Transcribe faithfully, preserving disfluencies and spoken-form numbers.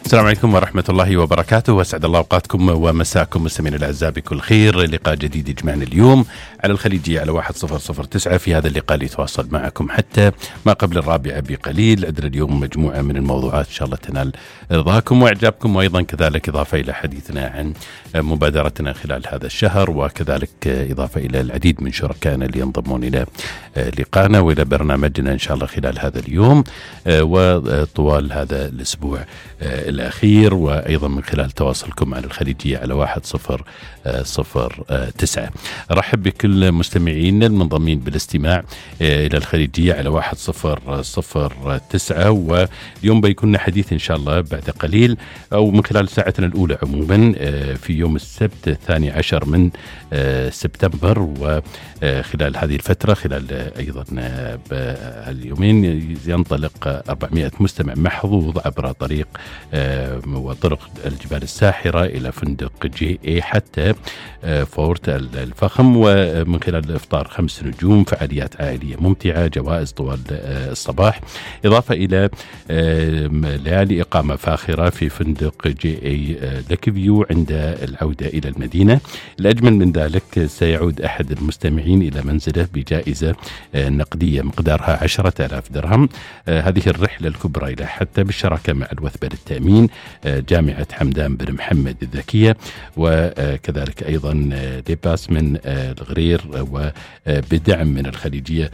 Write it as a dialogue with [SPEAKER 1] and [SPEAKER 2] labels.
[SPEAKER 1] السلام عليكم ورحمة الله وبركاته، واسعد الله أوقاتكم ومساكم مستمعينا الأعزاء بكل خير. لقاء جديد يجمعنا اليوم على الخليجية على واحد صفر صفر تسعة. في هذا اللقاء اللي يتواصل معكم حتى ما قبل الرابعة بقليل. عندنا اليوم مجموعة من الموضوعات إن شاء الله تنال رضاكم وإعجابكم، وأيضا كذلك إضافة إلى حديثنا عن مبادرتنا خلال هذا الشهر، وكذلك إضافة إلى العديد من شركائنا اللي ينضمون إلى لقاءنا وإلى برنامجنا إن شاء الله خلال هذا اليوم وطوال هذا الأسبوع الأخير، وأيضا من خلال تواصلكم على الخليجية على واحد صفر صفر تسعة. رحب بكل مستمعين المنضمين بالاستماع إلى الخليجية على واحد صفر صفر تسعة. واليوم بيكون حديث إن شاء الله بعد قليل أو من خلال ساعتنا الأولى عموما في يوم السبت الثاني عشر من سبتمبر، وخلال هذه الفترة خلال أيضا اليومين ينطلق أربعمائة مستمع محظوظ عبر طريق وطرق الجبال الساحرة إلى فندق جي اي حتى فورت الفخم، ومن خلال إفطار خمس نجوم، فعاليات عائلية ممتعة، جوائز طوال الصباح، إضافة إلى ليالي إقامة فاخرة في فندق جي اي لكفيو عند العودة إلى المدينة. الأجمل من ذلك سيعود أحد المستمعين إلى منزله بجائزة نقدية مقدارها عشرة آلاف درهم. هذه الرحلة الكبرى إلى حتى بالشراكة مع الوثبة للتأمين، جامعة حمدان بن محمد الذكية، وكذلك أيضا لباس من الغرير، وبدعم من الخليجية